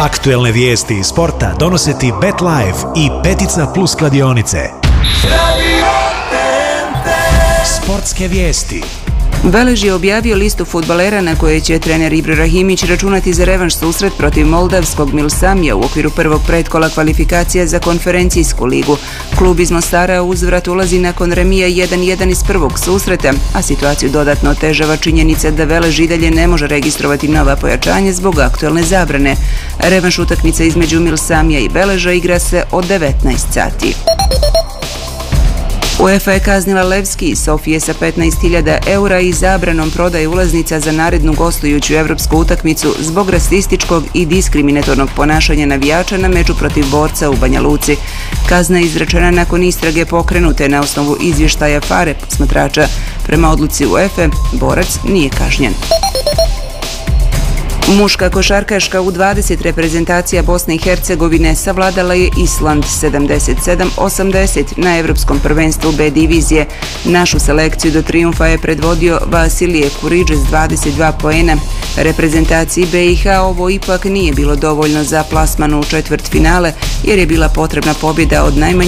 Aktuelne vijesti iz sporta donose ti BetLife i Petica Plus kladionice. Sportske vijesti. Velež je objavio listu fudbalera na koje će trener Ibra Rahimić računati za revanš susret protiv moldavskog Milsamija u okviru prvog pretkola kvalifikacija za konferencijsku ligu. Klub iz Mostara uzvrat ulazi nakon remija 1-1 iz prvog susreta, a situaciju dodatno otežava činjenica da Velež i dalje ne može registrovati nova pojačanja zbog aktuelne zabrane. Revanš utakmica između Milsamija i Veleža igra se od 19 sati. UEFA je kaznila Levski i Sofije sa 15.000 eura i zabranom prodaje ulaznica za narednu gostujuću evropsku utakmicu zbog rasističkog i diskriminatornog ponašanja navijača na meču protiv Borca u Banja Luci. Kazna je izrečena nakon istrage pokrenute na osnovu izvještaja FARE posmatrača. Prema odluci UEFA, Borac nije kažnjen. Muška košarkaška U20 reprezentacija Bosne i Hercegovine savladala je Island 77-80 na Evropskom prvenstvu B divizije. Našu selekciju do trijumfa je predvodio Vasilije Kuriđe s 22 poena. Reprezentaciji BiH ovo ipak nije bilo dovoljno za plasman u četvrtfinale jer je bila potrebna pobjeda od najmanje